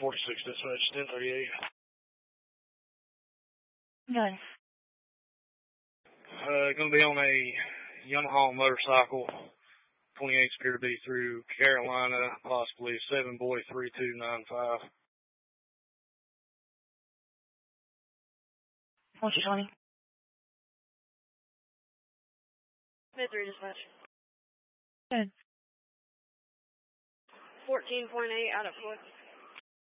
46 dispatch, 1038. Good. Going to be on a Yamaha motorcycle, 28 Spirit B through Carolina, possibly 7 boy 3295. What's your 20? Mid-3 dispatch. Good. 14.8 out of 4.